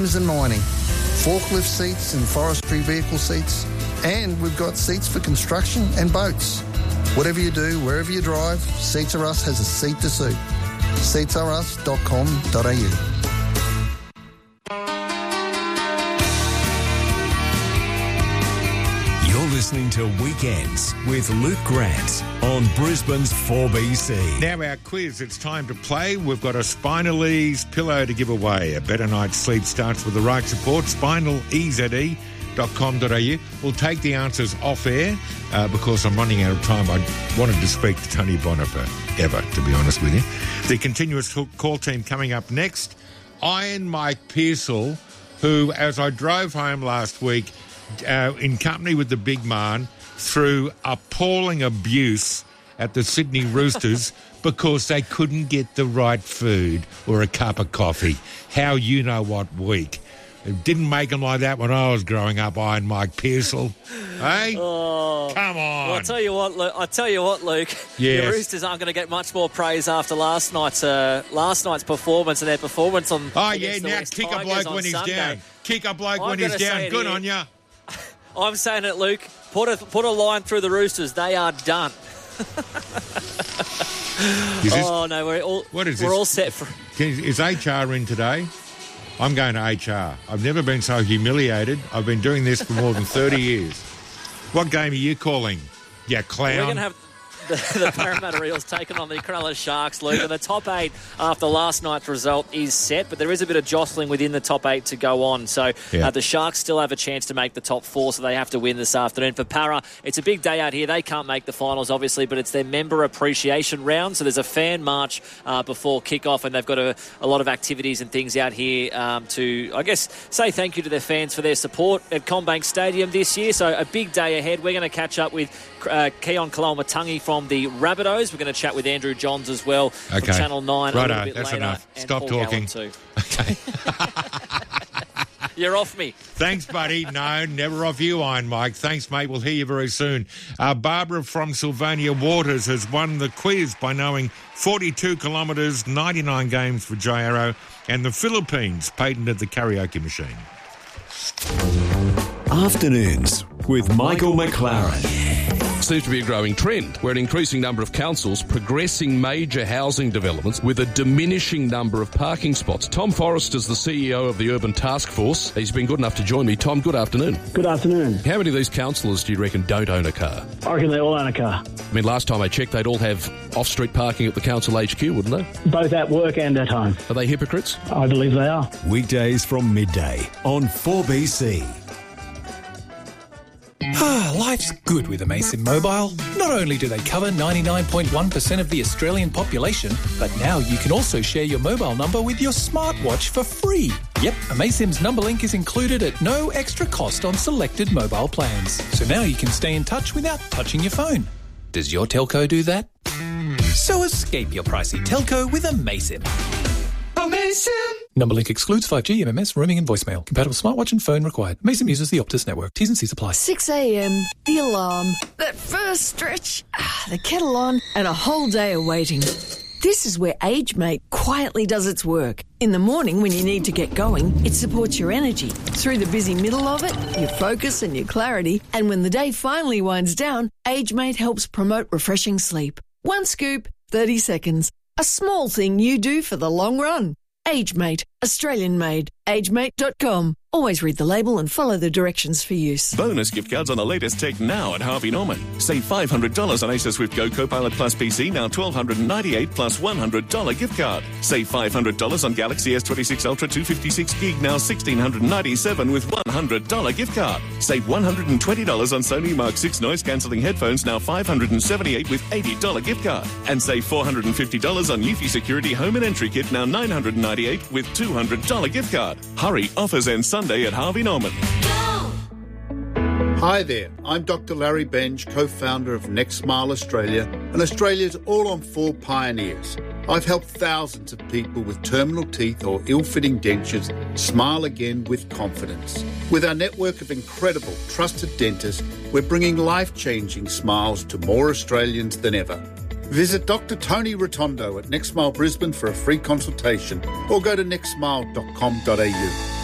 and mining, forklift seats and forestry vehicle seats, and we've got seats for construction and boats. Whatever you do, wherever you drive, Seats R Us has a seat to suit. seatsrus.com.au. Listening to Weekends with Luke Grant on Brisbane's 4BC. Now our quiz, it's time to play. We've got a Spinalese pillow to give away. A better night's sleep starts with the right support. spinaleze.com.au. We'll take the answers off air because I'm running out of time. I wanted to speak to Tony Bonner forever, to be honest with you. The continuous call team coming up next. Iron Mike Pearsall, who, as I drove home last week, in company with the big man, through appalling abuse at the Sydney Roosters because they couldn't get the right food or a cup of coffee. How you know what week. It didn't make them like that when I was growing up, Iron Mike Pearsall. Hey? Oh, come on. Well, I tell you what, Luke. Yes. The Roosters aren't going to get much more praise after last night's performance and their performance on. Oh, yeah, now kick a bloke when he's down. Kick a bloke when he's down. Good on you. I'm saying it, Luke. Put a line through the Roosters. They are done. No, we're all set for. Is HR in today? I'm going to HR. I've never been so humiliated. I've been doing this for more than 30 years. What game are you calling, you clown? We're going to have the Parramatta Eels taking on the Cronulla Sharks, Luke. And the top 8 after last night's result is set, but there is a bit of jostling within the top 8 to go on. So the Sharks still have a chance to make the top 4, so they have to win this afternoon. For Para, it's a big day out here. They can't make the finals, obviously, but it's their member appreciation round. So there's a fan march before kick-off, and they've got a lot of activities and things out here to, I guess, say thank you to their fans for their support at CommBank Stadium this year. So a big day ahead. We're going to catch up with Keon Kalamatangi from the Rabbitohs. We're going to chat with Andrew Johns as well from Channel 9 a little bit later. Enough. Stop talking. Too. Okay. You're off me. Thanks, buddy. No, never off you, Iron Mike. Thanks, mate. We'll hear you very soon. Barbara from Sylvania Waters has won the quiz by knowing 42 kilometres, 99 games for gyro, and the Philippines patented the karaoke machine. Afternoons with Michael McLaren. Seems to be a growing trend where an increasing number of councils progressing major housing developments with a diminishing number of parking spots. Tom Forrest is the CEO of the Urban Task Force. He's been good enough to join me. Tom, good afternoon. Good afternoon. How many of these councillors do you reckon don't own a car? I reckon they all own a car. I mean, last time I checked, they'd all have off-street parking at the council HQ, wouldn't they? Both at work and at home. Are they hypocrites? I believe they are. Weekdays from midday on 4BC. Life's good with Amaysim Mobile. Not only do they cover 99.1% of the Australian population, but now you can also share your mobile number with your smartwatch for free. Yep, Amaysim's Numberlink is included at no extra cost on selected mobile plans. So now you can stay in touch without touching your phone. Does your telco do that? So escape your pricey telco with Amaysim. Amaysim! Numberlink excludes 5G, MMS, roaming and voicemail. Compatible smartwatch and phone required. Amaysim uses the Optus network. T's and C's apply. 6 a.m, the alarm, that first stretch, the kettle on, and a whole day of waiting. This is where AgeMate quietly does its work. In the morning when you need to get going, it supports your energy. Through the busy middle of it, your focus and your clarity. And when the day finally winds down, AgeMate helps promote refreshing sleep. One scoop, 30 seconds. A small thing you do for the long run. AgeMate, Australian made. AgeMate.com. Always read the label and follow the directions for use. Bonus gift cards on the latest tech now at Harvey Norman. Save $500 on Acer Swift Go Copilot Plus PC, now $1,298 plus $100 gift card. Save $500 on Galaxy S26 Ultra 256 gig, now $1,697 with $100 gift card. Save $120 on Sony Mark 6 noise cancelling headphones, now $578 with $80 gift card. And save $450 on Eufy Security Home and Entry Kit, now $998 with $200 gift card. Hurry, offers end Sunday at Harvey Norman. Hi there, I'm Dr. Larry Benj, co-founder of Next Smile Australia and Australia's all-on-4 pioneers. I've helped thousands of people with terminal teeth or ill-fitting dentures smile again with confidence. With our network of incredible, trusted dentists, we're bringing life-changing smiles to more Australians than ever. Visit Dr. Tony Rotondo at Next Smile Brisbane for a free consultation or go to nextsmile.com.au.